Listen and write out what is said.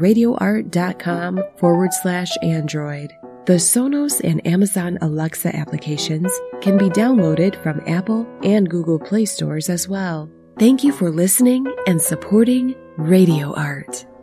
radioart.com/Android. The Sonos and Amazon Alexa applications can be downloaded from Apple and Google Play stores as well. Thank you for listening and supporting Radio Art.